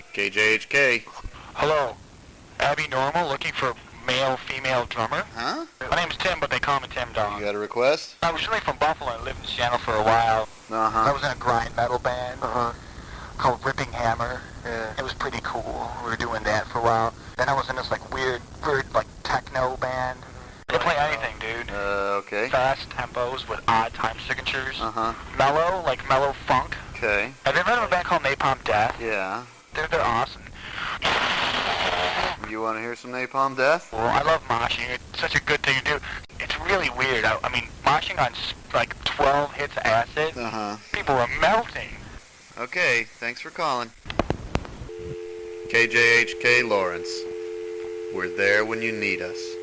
KJHK. Hello. Abby Normal looking for male-female drummer. Huh? My name's Tim, but they call me Tim Dog. You got a request? I was really from Buffalo and lived in Seattle for a while. I was in a grind metal band called Ripping Hammer. Yeah. It was pretty cool. We were doing that for a while. Then I was in this like weird like techno band. They play anything, dude. Okay. Fast tempos with odd time signatures. Uh-huh. Mellow, like mellow funk. Okay. Have you ever heard of a band called Napalm Death? Yeah. They're awesome. You want to hear some Napalm Death? Well, I love moshing. It's such a good thing to do. It's really weird. I mean, moshing on like 12 hits of acid, people are melting. Okay, thanks for calling. KJHK Lawrence. We're there when you need us.